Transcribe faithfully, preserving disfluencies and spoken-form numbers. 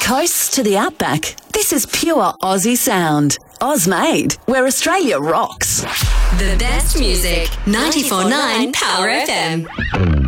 coast to the outback, this is pure Aussie sound. Ozmade, where Australia rocks. The best music, ninety-four point nine Power F M.